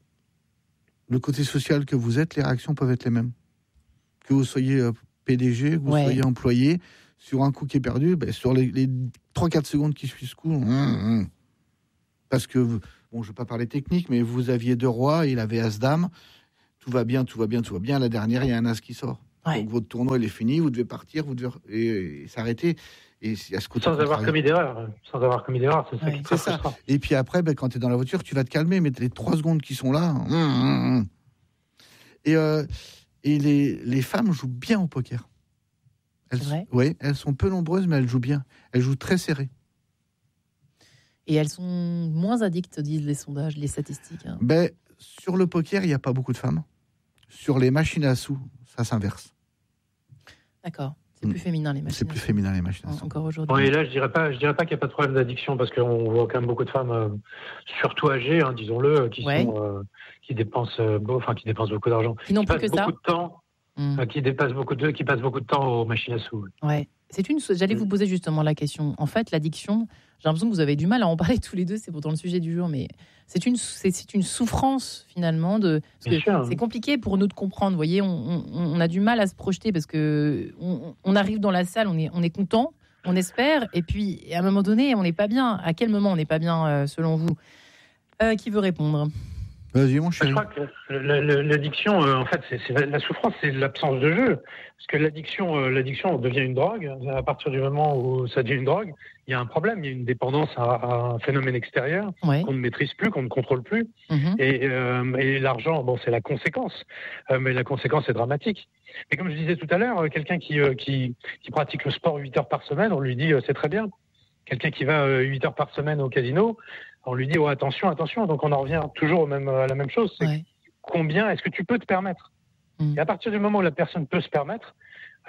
le côté social que vous êtes, les réactions peuvent être les mêmes. Que vous soyez euh, P D G, que vous ouais. soyez employé, sur un coup qui est perdu, ben, sur les, les trois quatre secondes qui suivent ce coup, hum, hum. parce que, bon, je ne vais pas parler technique, mais vous aviez deux rois, il avait As-Dame, tout va bien, tout va bien, tout va bien, la dernière, il y a un As qui sort. Ouais. Donc votre tournoi, il est fini, vous devez partir, vous devez et, et s'arrêter. Et à ce sans avoir commis d'erreur, sans avoir commis d'erreur, c'est ça. Ouais. Qui c'est ça. Et puis après, ben, quand tu es dans la voiture, tu vas te calmer, mais les trois secondes qui sont là. Hum, hum, hum. Et, euh, et les, les femmes jouent bien au poker. Elles, c'est vrai. Oui, elles sont peu nombreuses, mais elles jouent bien. Elles jouent très serré. Et elles sont moins addictes, disent les sondages, les statistiques. Hein. Ben, sur le poker, il n'y a pas beaucoup de femmes. Sur les machines à sous, ça s'inverse. D'accord. C'est plus féminin les machines. C'est plus féminin les machines. Encore aujourd'hui. Oui, et là je dirais pas, je dirais pas qu'il n'y a pas de problème d'addiction parce qu'on voit quand même beaucoup de femmes, euh, surtout âgées, hein, disons-le, qui ouais. sont, euh, qui dépensent, euh, beau, enfin qui dépensent beaucoup d'argent, qui n'ont qui plus que passent beaucoup ça. de temps, mmh. euh, qui dépassent beaucoup de, qui passent beaucoup de temps aux machines à sous. Ouais. C'est une. J'allais mmh. vous poser justement la question. En fait, l'addiction, j'ai l'impression que vous avez du mal à en parler tous les deux. C'est pourtant le sujet du jour, mais c'est une, c'est, c'est une souffrance finalement de. Parce que sûr, c'est hein. compliqué pour nous de comprendre. Vous voyez, on, on, on a du mal à se projeter parce que on, on arrive dans la salle, on est, on est content, on espère, et puis à un moment donné, on n'est pas bien. À quel moment on n'est pas bien euh, selon vous ? euh, Qui veut répondre ? Vas-y, mon chéri. Je crois que le- le- l'addiction, euh, en fait, c'est, c'est la, la souffrance, c'est l'absence de jeu. Parce que l'addiction, euh, l'addiction devient une drogue. À partir du moment où ça devient une drogue, il y a un problème. Il y a une dépendance à, à un phénomène extérieur Ouais. qu'on ne maîtrise plus, qu'on ne contrôle plus. Mhm. Et, euh, et l'argent, bon, c'est la conséquence. Euh, mais la conséquence est dramatique. Mais comme je disais tout à l'heure, euh, quelqu'un qui, euh, qui, qui pratique le sport huit heures par semaine, on lui dit euh, c'est très bien. Quelqu'un qui va euh, huit heures par semaine au casino, on lui dit oh, attention, attention. Donc on en revient toujours au même, à la même chose. C'est Ouais. combien est-ce que tu peux te permettre? Mm. Et à partir du moment où la personne peut se permettre,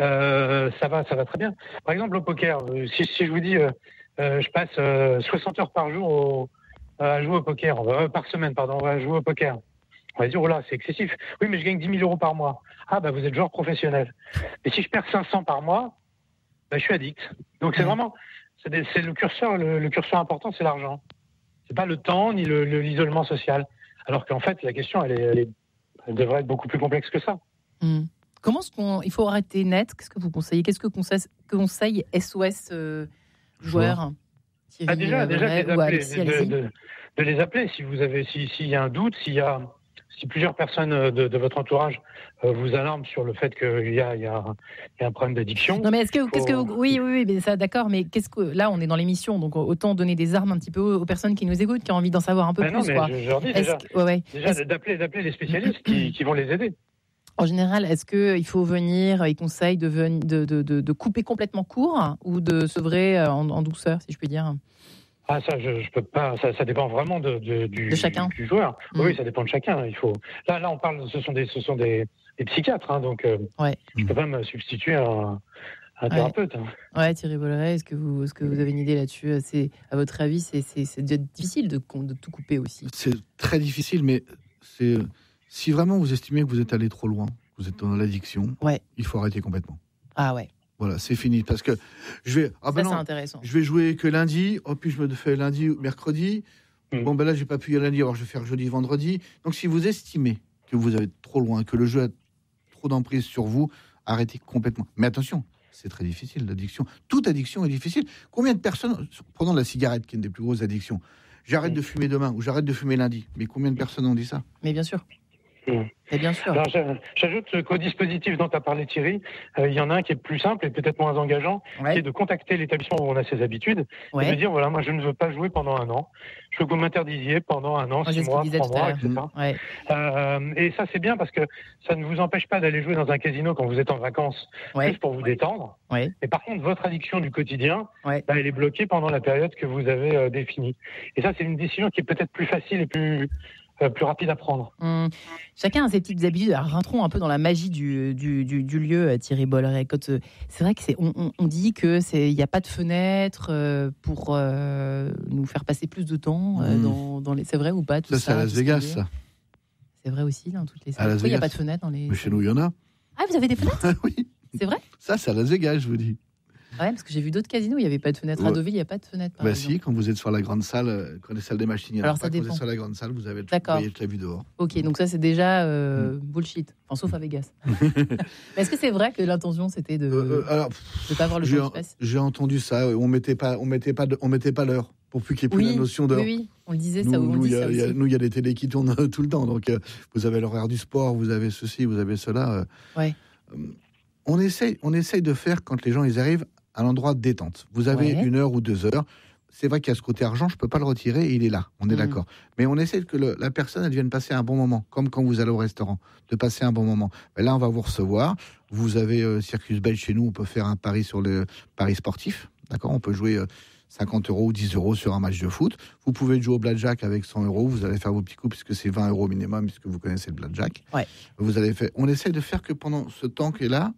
euh, ça va, ça va très bien. Par exemple, au poker, euh, si, si je vous dis, euh, euh, je passe euh, soixante heures par jour au, à jouer au poker, euh, par semaine, pardon, à jouer au poker. On va dire, oh là, c'est excessif. Oui, mais je gagne dix mille euros par mois. Ah, bah, vous êtes joueur professionnel. Et si je perds cinq cents par mois, bah, je suis addict. Donc, c'est Ouais. vraiment, c'est, des- c'est le curseur, le, le curseur important, c'est l'argent. C'est pas le temps, ni le, le- l'isolement social. Alors qu'en fait, la question, elle, est, elle, est, elle devrait être beaucoup plus complexe que ça. Mm. Comment est-ce qu'on. Il faut arrêter net. Qu'est-ce que vous conseillez? Qu'est-ce que conseille, conseille S O S euh, joueurs Thierry, Ah, déjà, euh, déjà Verret de, les ou appeler, Alexis, de, allez-y. de- de les appeler si vous avez, si, s'il y a un doute, s'il y a, si plusieurs personnes de, de votre entourage euh, vous alarment sur le fait qu'il y a, il y a, il y a un problème d'addiction. Non mais est-ce que Faut- qu'est-ce que vous- oui oui oui mais ça d'accord mais qu'est-ce que là on est dans l'émission donc autant donner des armes un petit peu aux personnes qui nous écoutent qui ont envie d'en savoir un peu Ben non, plus mais quoi. je, je leur dis Est-ce déjà, que- ouais, ouais. déjà Est-ce- d'appeler, d'appeler les spécialistes qui, qui vont les aider. En général, est-ce qu'il faut venir, ils conseillent de, ven- de, de, de, de couper complètement court ou de sevrer en, en douceur, si je puis dire? Ah ça, je, je peux pas. Ça, ça dépend vraiment de, de, du, De chacun. du joueur. Mm. Oui, ça dépend de chacun. Il faut. Là, là, on parle. Ce sont des, ce sont des, des psychiatres, hein, donc euh, Ouais. je peux pas me substituer à un, à un Ouais. thérapeute. hein. Ouais, Thierry Bolloré, est-ce que vous, est-ce que vous avez une idée là-dessus? C'est, à votre avis, c'est, c'est, c'est difficile de, de tout couper aussi. C'est très difficile, mais c'est si vraiment vous estimez que vous êtes allé trop loin, vous êtes dans l'addiction, Ouais. il faut arrêter complètement. Ah ouais, Voilà, c'est fini. Parce que je vais. Ah ben ça c'est non, intéressant. je vais jouer que lundi. Oh, puis je me fais lundi ou mercredi. Mm. Bon, ben là, j'ai pas pu y aller lundi, alors je vais faire jeudi, vendredi. Donc, si vous estimez que vous avez trop loin, que le jeu a trop d'emprise sur vous, arrêtez complètement. Mais attention, c'est très difficile, l'addiction. Toute addiction est difficile. Combien de personnes, prenons la cigarette, qui est une des plus grosses addictions, j'arrête de fumer demain ou j'arrête de fumer lundi. Mais combien de personnes ont dit ça? Mais bien sûr. Mm. Et bien sûr. Alors, j'a- j'ajoute qu'au dispositif dont tu as parlé Thierry, euh, il y en a un qui est plus simple et peut-être moins engageant, qui Ouais. est de contacter l'établissement où on a ses habitudes et de Ouais. dire voilà, moi je ne veux pas jouer pendant un an. Je veux que vous m'interdisiez pendant un an, Moi, c'est six ce qu'il mois, disait trois tout à mois, l'heure. et cetera. Ouais. Euh, et ça c'est bien parce que ça ne vous empêche pas d'aller jouer dans un casino quand vous êtes en vacances, Ouais. juste pour vous détendre. Ouais. Mais par contre, votre addiction du quotidien, Ouais. bah, elle est bloquée pendant la période que vous avez euh, définie. Et ça, c'est une décision qui est peut-être plus facile et plus, euh, plus rapide à prendre. Hum, Chacun a ses petites habitudes. Alors, rentrons un peu dans la magie du, du, du, du lieu, euh, Thierry Bolloré. Quand, euh, c'est vrai que c'est, on, on- on dit que c'est, il n'y a pas de fenêtre euh, pour euh, nous faire passer plus de temps euh, Mmh. dans, dans les. C'est vrai ou pas tout Ça, ça, c'est à Las tout ce qu'on Vegas, dit ça. C'est vrai aussi dans toutes les À salles. Las Pourquoi il n'y a Vegas. pas de fenêtre dans les. Mais chez nous, il y en a. Ah, vous avez des fenêtres? Oui, C'est vrai? ça, c'est à Las Vegas, je vous dis. Ouais, parce que j'ai vu d'autres casinos, il n'y avait pas de fenêtre. À Ouais. Deauville, il n'y a pas de fenêtre. par Bah exemple. si, quand vous êtes sur la grande salle, euh, quand les salles des machines, il y en a Alors, pas. ça Quand vous dépend. êtes sur la grande salle, vous avez vous D'accord. voyez toute la vue dehors. Ok, donc ça c'est déjà Mm. euh, bullshit. Enfin, sauf à Vegas. Mais est-ce que c'est vrai que l'intention c'était de Euh, euh, alors, ne pas voir le j'ai, temps qui passe? j'ai entendu ça. On mettait pas, on mettait pas, de- on mettait pas l'heure pour plus qu'il n'y ait plus Oui, la notion d'heure. oui, oui, on le disait, Nous, ça, on nous, dit il y a- ça il y a- aussi. nous, il y a des télés qui tournent tout le temps. Donc, euh, vous avez l'horaire du sport, vous avez ceci, vous avez cela. euh. Ouais. Euh, on essaye, on essaye de faire quand les gens ils arrivent à l'endroit de détente. Vous avez Ouais. une heure ou deux heures. C'est vrai qu'il y a ce côté argent, je peux pas le retirer, et il est là. On est Mhm. d'accord. Mais on essaie que le- la personne elle vienne passer un bon moment, comme quand vous allez au restaurant, de passer un bon moment. Mais là, on va vous recevoir. Vous avez euh, Circus Belge chez nous. On peut faire un pari sur le pari sportif. D'accord. On peut jouer euh, cinquante euros ou dix euros sur un match de foot. Vous pouvez jouer au blackjack avec cent euros. Vous allez faire vos petits coups puisque c'est vingt euros minimum, puisque vous connaissez le blackjack. Ouais. Vous allez faire. On essaie de faire que pendant ce temps qui est là,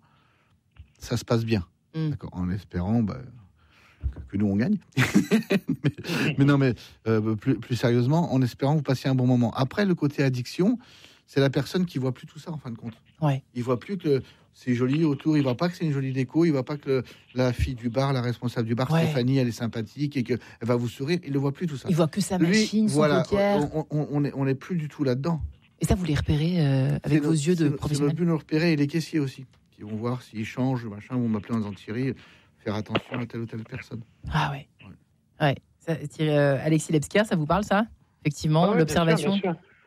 ça se passe bien. Mm. D'accord. En espérant bah, que, que nous on gagne. mais, mais non, mais euh, plus, plus sérieusement, en espérant que vous passiez un bon moment. Après, le côté addiction, c'est la personne qui voit plus tout ça en fin de compte. Ouais. Il voit plus que c'est joli autour. Il voit pas que c'est une jolie déco. Il voit pas que le- la fille du bar, la responsable du bar, Ouais. Stéphanie, elle est sympathique et qu'elle va vous sourire. Il ne voit plus tout ça. Il voit que sa Lui, machine, son voilà, poker. on, on, on est, on est plus du tout là-dedans. Et ça, vous les repérez euh, avec C'est vos notre- yeux c'est de notre- C'est professionnel. notre but de nous repérer et les caissiers aussi, qui vont voir s'ils changent, machin, vont m'appeler en disant Thierry, faire attention à telle ou telle personne. Ah ouais. Ouais. Ça, Thierry, euh, Alexis Lebsker, ça vous parle ça? Effectivement, Ah ouais, bien sûr, l'observation. bien sûr.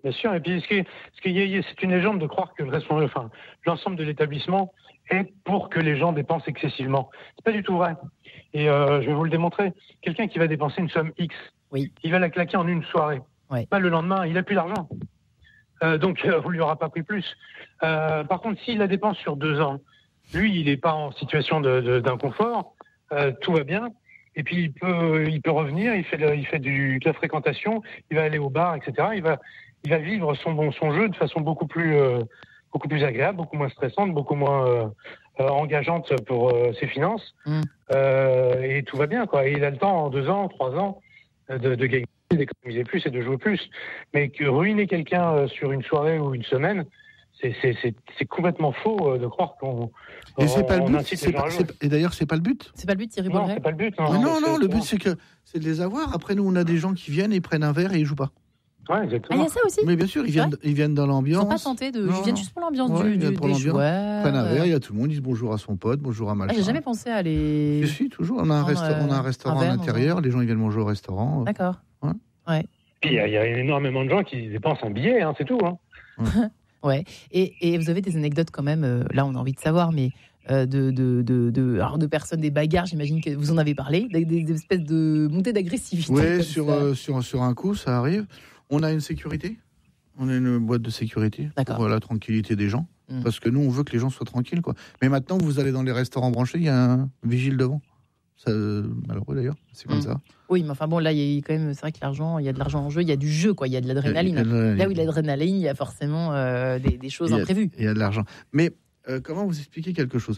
Bien sûr. Et puis, ce qui, ce qui est, c'est une légende de croire que le responsable, enfin, l'ensemble de l'établissement est pour que les gens dépensent excessivement. C'est pas du tout vrai. Et euh, je vais vous le démontrer. Quelqu'un qui va dépenser une somme X, oui. il va la claquer en une soirée. Ouais. Pas le lendemain, il n'a plus d'argent. Euh, donc, euh, on lui aura pas pris plus. Euh, par contre, s'il la dépense sur deux ans, lui, il n'est pas en situation de, de, d'inconfort. Euh, tout va bien. Et puis, il peut, il peut revenir. Il fait, de, il fait du, de la fréquentation. Il va aller au bar, et cetera. Il va, il va vivre son, bon, son jeu de façon beaucoup plus, euh, beaucoup plus agréable, beaucoup moins stressante, beaucoup moins euh, euh, engageante pour euh, ses finances. Mmh. Euh, et tout va bien, quoi. Et il a le temps, en deux ans, trois ans, de, de gagner, d'économiser plus et de jouer plus. Mais que ruiner quelqu'un euh, sur une soirée ou une semaine, c'est, c'est, c'est, c'est complètement faux euh, de croire qu'on. Et c'est on, pas le but. C'est pas, c'est, et d'ailleurs, c'est pas le but. C'est pas le but, Thierry Non, Bolloré. c'est pas le but. Non, non, non, non, non le but, c'est, que, c'est de les avoir. Après, nous, on a des gens qui viennent, ils prennent un verre et ils jouent pas. Ouais, exactement. Ah, il y a ça aussi. Mais bien sûr, ils viennent, ils viennent dans l'ambiance. Ils ne sont pas tentés de. Non, ils viennent juste pour l'ambiance ouais, du, ils viennent du, pour des l'ambiance. joueurs. Ils prennent un verre, il y a tout le monde, ils disent bonjour à son pote, bonjour à machin. Ah, j'ai jamais pensé à les. Si, si, toujours. On a un, resta- on a un restaurant un verre, à l'intérieur, non. Les gens ils viennent manger au restaurant. D'accord. Ouais. Ouais. Puis il y, y a énormément de gens qui dépensent en billets, hein, c'est tout. Hein. Ouais. ouais. Et, et vous avez des anecdotes quand même, euh, là on a envie de savoir, mais euh, de, de, de, de, alors de personnes, des bagarres, j'imagine que vous en avez parlé, des, des espèces de montées d'agressivité. Oui, sur, euh, sur, sur un coup, ça arrive. On a une sécurité. On a une boîte de sécurité D'accord. pour la tranquillité des gens. Mmh. Parce que nous, on veut que les gens soient tranquilles, quoi. Mais maintenant, vous allez dans les restaurants branchés, il y a un vigile devant. Ça, malheureux d'ailleurs, c'est comme mmh. ça. Oui, mais enfin bon, là, il y a quand même, c'est vrai que l'argent, il y a de l'argent en jeu, il y a du jeu, quoi. Il y a de l'adrénaline. Il y a de l'adrénaline. Là où il y a de l'adrénaline, il y a forcément euh, des, des choses il y a, imprévues. Il y a de l'argent. Mais euh, comment vous expliquer quelque chose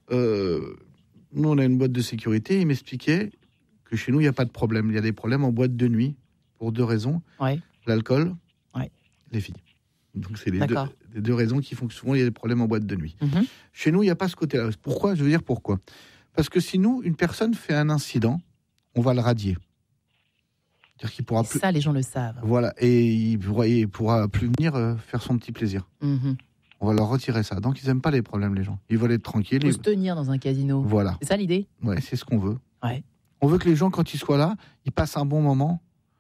euh, Nous, on a une boîte de sécurité. Il m'expliquait que chez nous, il n'y a pas de problème. Il y a des problèmes en boîte de nuit pour deux raisons. Ouais. L'alcool, ouais. les filles. Donc, c'est les deux, les deux raisons qui font que souvent, il y a des problèmes en boîte de nuit. Mm-hmm. Chez nous, il n'y a pas ce côté-là. Pourquoi ? Je veux dire pourquoi. Parce que si nous, une personne fait un incident, on va le radier. C'est-à-dire qu'il pourra plus... Ça, les gens le savent. Voilà. Et il pourra, il pourra plus venir euh, faire son petit plaisir. Mm-hmm. On va leur retirer ça. Donc, ils n'aiment pas les problèmes, les gens. Ils veulent être tranquilles. Il faut ils... se tenir dans un casino. Voilà. C'est ça l'idée ? Ouais, c'est ce qu'on veut. Ouais. On veut que les gens, quand ils soient là, ils passent un bon moment.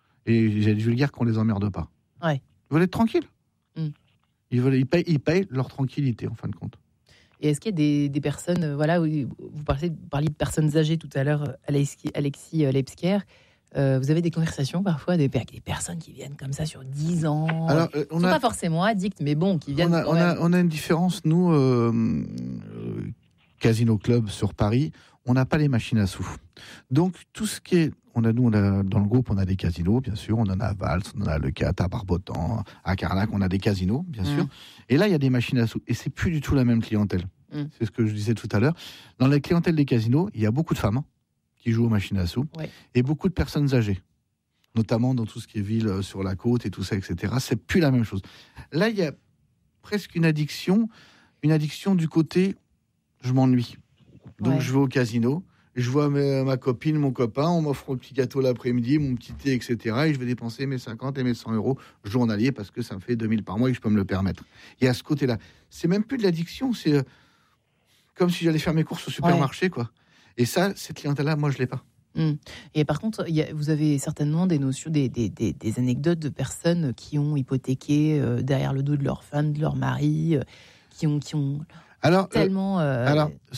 Et j'ai je veux dire qu'on les emmerde pas. Ouais. Ils veulent être tranquilles. Mm. Ils, veulent, ils, payent, ils payent leur tranquillité, en fin de compte. Et est-ce qu'il y a des, des personnes, euh, voilà, vous parliez, vous parliez de personnes âgées tout à l'heure, Alexis, Alexis Lepsker, euh, vous avez des conversations parfois avec des personnes qui viennent comme ça sur dix ans, alors, euh, on qui ne sont a, pas forcément addicts, mais bon, qui viennent... On a, on a, on a une différence, nous, euh, euh, Casino Club sur Paris, on n'a pas les machines à sous. Donc, tout ce qui est... On a, nous, on a, dans le groupe, on a des casinos, bien sûr. On en a à Vals, on en a Le Cat, à Barbotan, à Carnac, on a des casinos, bien mmh. sûr. Et là, il y a des machines à sous. Et c'est plus du tout la même clientèle. Mmh. C'est ce que je disais tout à l'heure. Dans la clientèle des casinos, il y a beaucoup de femmes qui jouent aux machines à sous. Ouais. Et beaucoup de personnes âgées. Notamment dans tout ce qui est ville sur la côte et tout ça, et cetera. C'est plus la même chose. Là, il y a presque une addiction, une addiction du côté « je m'ennuie ». Donc, ouais. je vais au casino. Je vois ma, ma copine, mon copain, on m'offre un petit gâteau l'après-midi, mon petit thé, et cetera. Et je vais dépenser mes cinquante et mes cent euros journaliers parce que ça me fait deux mille par mois et que je peux me le permettre. Et à ce côté-là, c'est même plus de l'addiction, c'est euh, comme si j'allais faire mes courses au supermarché, ouais. quoi. Et ça, cette clientèle-là, moi, je l'ai pas. Mmh. Et par contre, y a, vous avez certainement des notions, des, des, des, des anecdotes de personnes qui ont hypothéqué euh, derrière le dos de leur femme, de leur mari, euh, qui ont, qui ont alors, tellement... Euh, alors,